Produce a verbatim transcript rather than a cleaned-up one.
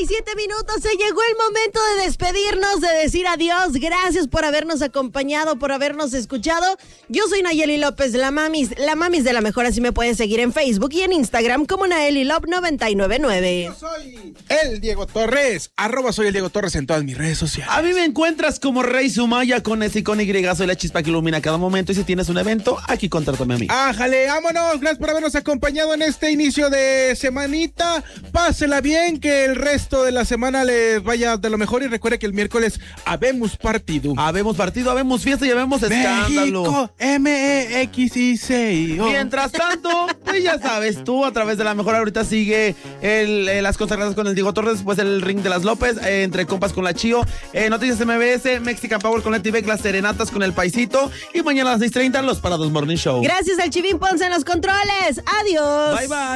y siete minutos. Se llegó el momento de despedirnos, de decir adiós. Gracias por habernos acompañado, por habernos escuchado. Yo soy Nayeli López, la mamis, la mamis de la mejor. Así me pueden seguir en Facebook y en Instagram como Nayeli Lop noventa y nueve nueve. Yo soy el Diego Torres, arroba soy el Diego Torres en todas mis redes sociales. A mí me encuentras como Rey Sumaya con S y con Y. Soy la chispa que ilumina cada momento. Y si tienes un evento, aquí contrátame a mí. Ájale, vámonos. Gracias por habernos acompañado en este inicio de semanita. Pásela bien, que el resto de la semana les vaya de lo mejor. Y recuerde que el miércoles habemos partido. Habemos partido, habemos fiesta y habemos escándalo. México, M E X I C O. Mientras tanto, pues ya sabes, tú a través de la mejor ahorita sigue el, eh, las consagradas con el Diego Torres, después el ring de las López, eh, entre compas con la Chío, eh, Noticias M B S, Mexican Power con Leti Beck, las serenatas con el Paisito y mañana a las seis treinta los Parados Morning Show. Gracias al Chivín Ponce en los controles. Adiós. Bye bye.